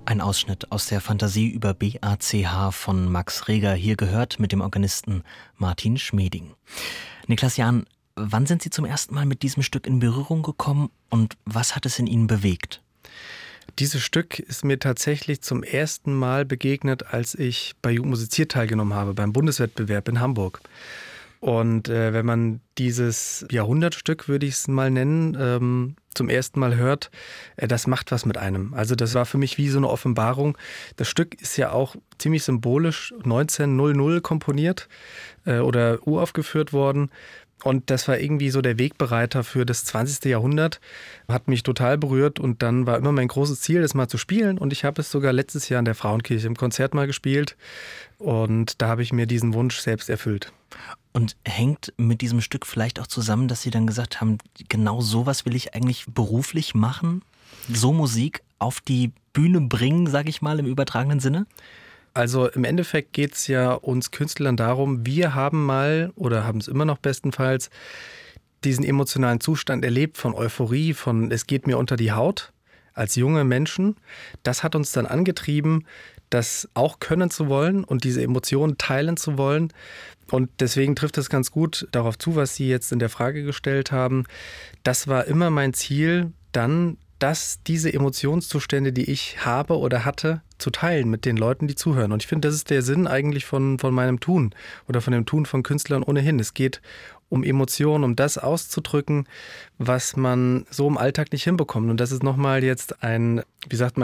Ein Ausschnitt aus der Fantasie über BACH von Max Reger, hier gehört mit dem Organisten Martin Schmedding. Niklas Jahn, wann sind Sie zum ersten Mal mit diesem Stück in Berührung gekommen und was hat es in Ihnen bewegt? Dieses Stück ist mir tatsächlich zum ersten Mal begegnet, als ich bei Jugend musiziert teilgenommen habe, beim Bundeswettbewerb in Hamburg. Und wenn man dieses Jahrhundertstück, würde ich es mal nennen, zum ersten Mal hört, das macht was mit einem. Also das war für mich wie so eine Offenbarung. Das Stück ist ja auch ziemlich symbolisch 1900 komponiert oder uraufgeführt worden. Und das war irgendwie so der Wegbereiter für das 20. Jahrhundert. Hat mich total berührt und dann war immer mein großes Ziel, das mal zu spielen. Und ich habe es sogar letztes Jahr in der Frauenkirche im Konzert mal gespielt. Und da habe ich mir diesen Wunsch selbst erfüllt. Und hängt mit diesem Stück vielleicht auch zusammen, dass Sie dann gesagt haben, genau sowas will ich eigentlich beruflich machen? So Musik auf die Bühne bringen, sage ich mal, im übertragenen Sinne? Also im Endeffekt geht es ja uns Künstlern darum, wir haben mal oder haben es immer noch bestenfalls diesen emotionalen Zustand erlebt von Euphorie, von es geht mir unter die Haut als junge Menschen. Das hat uns dann angetrieben, das auch können zu wollen und diese Emotionen teilen zu wollen. Und deswegen trifft es ganz gut darauf zu, was Sie jetzt in der Frage gestellt haben. Das war immer mein Ziel, dann diese Emotionszustände, die ich habe oder hatte, zu teilen mit den Leuten, die zuhören. Und ich finde, das ist der Sinn eigentlich von meinem Tun oder von dem Tun von Künstlern ohnehin. Es geht um Emotionen, um das auszudrücken, was man so im Alltag nicht hinbekommt. Und das ist nochmal jetzt ein, wie sagt man,